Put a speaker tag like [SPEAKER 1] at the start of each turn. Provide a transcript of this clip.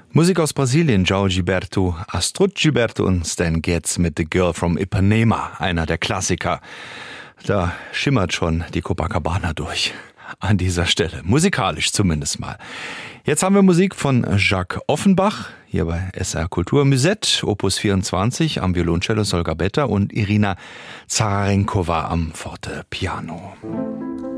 [SPEAKER 1] Musik aus Brasilien, João Gilberto, Astrud Gilberto und Stan Getz mit The Girl from Ipanema, einer der Klassiker. Da schimmert schon die Copacabana durch. An dieser Stelle, musikalisch zumindest mal. Jetzt haben wir Musik von Jacques Offenbach, hier bei SR Kultur. Musette, Opus 24, am Violoncello Solga Betta und Irina Zaharenkova am Fortepiano.